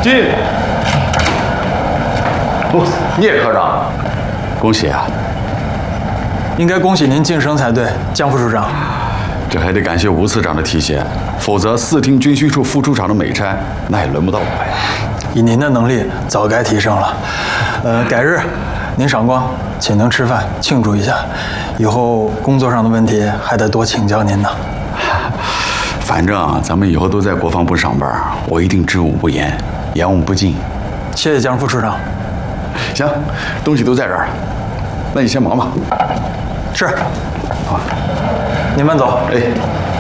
进。哦，聂科长，恭喜啊！ 应该恭喜您晋升才对，江副处长。 这还得感谢吴次长的提携，否则4厅军需处副处长的美差，那也轮不到我呀。 以您的能力，早该提升了。改日您赏光，请您吃饭庆祝一下。以后工作上的问题还得多请教您呢。 反正咱们以后都在国防部上班，我一定知无不言，言无不尽。 谢谢江副处长。 行，东西都在这儿了，那你先忙吧。 是。好，您慢走。 哎。